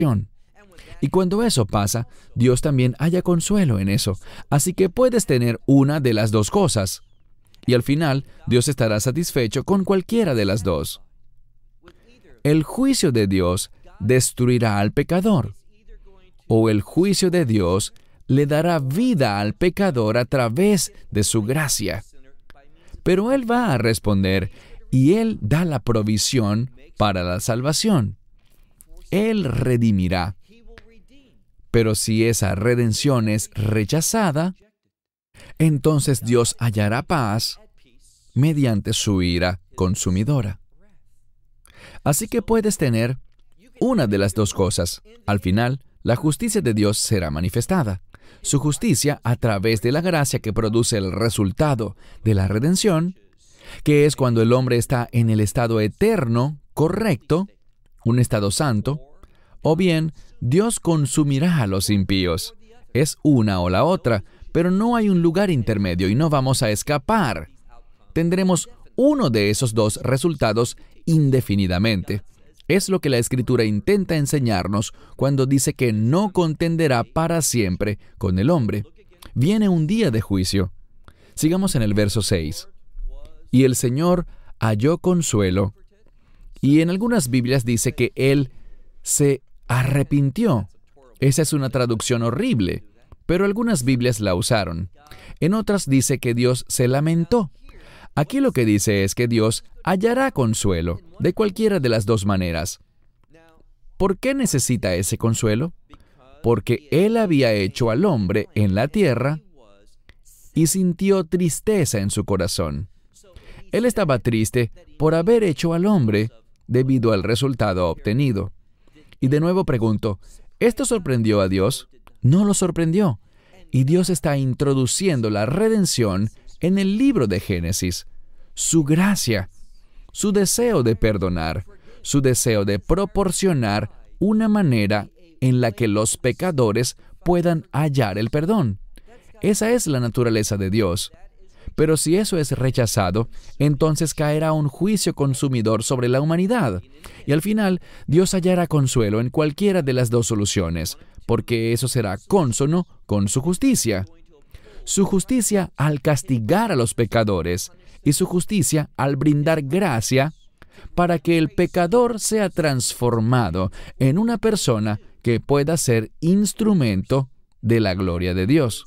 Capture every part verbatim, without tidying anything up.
Y cuando eso pasa, Dios también halla consuelo en eso. Así que puedes tener una de las dos cosas. Y al final, Dios estará satisfecho con cualquiera de las dos. El juicio de Dios destruirá al pecador, o el juicio de Dios le dará vida al pecador a través de su gracia. Pero Él va a responder, y Él da la provisión para la salvación. Él redimirá. Pero si esa redención es rechazada, entonces Dios hallará paz mediante su ira consumidora. Así que puedes tener una de las dos cosas. Al final, la justicia de Dios será manifestada. Su justicia a través de la gracia que produce el resultado de la redención, que es cuando el hombre está en el estado eterno, correcto, un estado santo, o bien Dios consumirá a los impíos. Es una o la otra, pero no hay un lugar intermedio y no vamos a escapar. Tendremos uno de esos dos resultados indefinidamente. Es lo que la Escritura intenta enseñarnos cuando dice que no contenderá para siempre con el hombre. Viene un día de juicio. Sigamos en el verso seis. Y el Señor halló consuelo. Y en algunas Biblias dice que Él se arrepintió. Esa es una traducción horrible, pero algunas Biblias la usaron. En otras dice que Dios se lamentó. Aquí lo que dice es que Dios hallará consuelo, de cualquiera de las dos maneras. ¿Por qué necesita ese consuelo? Porque Él había hecho al hombre en la tierra y sintió tristeza en su corazón. Él estaba triste por haber hecho al hombre debido al resultado obtenido. Y de nuevo pregunto, ¿esto sorprendió a Dios? No lo sorprendió. Y Dios está introduciendo la redención en el libro de Génesis. Su gracia, su deseo de perdonar, su deseo de proporcionar una manera en la que los pecadores puedan hallar el perdón. Esa es la naturaleza de Dios. Pero si eso es rechazado, entonces caerá un juicio consumidor sobre la humanidad. Y al final, Dios hallará consuelo en cualquiera de las dos soluciones, porque eso será cónsono con su justicia. Su justicia al castigar a los pecadores y su justicia al brindar gracia para que el pecador sea transformado en una persona que pueda ser instrumento de la gloria de Dios.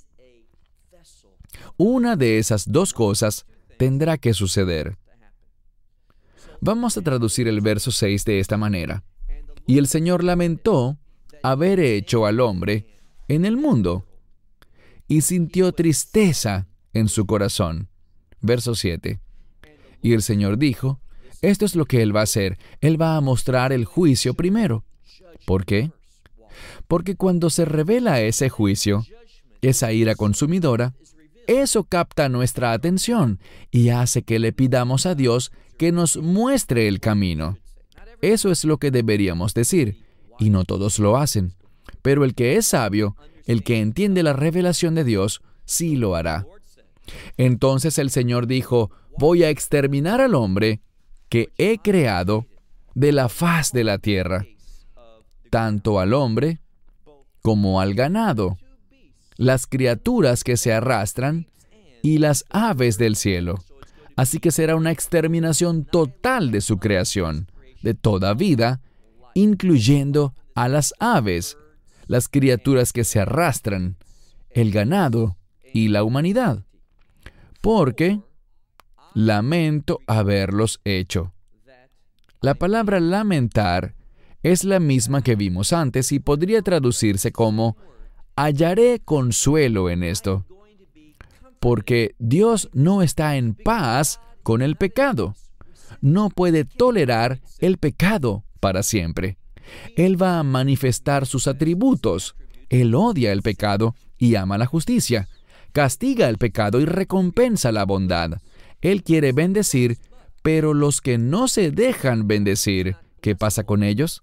Una de esas dos cosas tendrá que suceder. Vamos a traducir el verso seis de esta manera. Y el Señor lamentó haber hecho al hombre en el mundo, y sintió tristeza en su corazón. Verso siete. Y el Señor dijo, esto es lo que Él va a hacer. Él va a mostrar el juicio primero. ¿Por qué? Porque cuando se revela ese juicio, esa ira consumidora, eso capta nuestra atención y hace que le pidamos a Dios que nos muestre el camino. Eso es lo que deberíamos decir, y no todos lo hacen. Pero el que es sabio, el que entiende la revelación de Dios, sí lo hará. Entonces el Señor dijo, voy a exterminar al hombre que he creado de la faz de la tierra, tanto al hombre como al ganado, las criaturas que se arrastran y las aves del cielo. Así que será una exterminación total de su creación, de toda vida, incluyendo a las aves, las criaturas que se arrastran, el ganado y la humanidad. Porque lamento haberlos hecho. La palabra lamentar es la misma que vimos antes y podría traducirse como hallaré consuelo en esto, porque Dios no está en paz con el pecado. No puede tolerar el pecado para siempre. Él va a manifestar sus atributos. Él odia el pecado y ama la justicia. Castiga el pecado y recompensa la bondad. Él quiere bendecir, pero los que no se dejan bendecir, ¿qué pasa con ellos?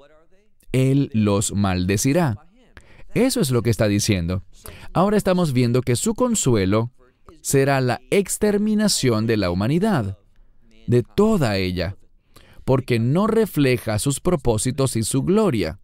Él los maldecirá. Eso es lo que está diciendo. Ahora estamos viendo que su consuelo será la exterminación de la humanidad, de toda ella, porque no refleja sus propósitos y su gloria.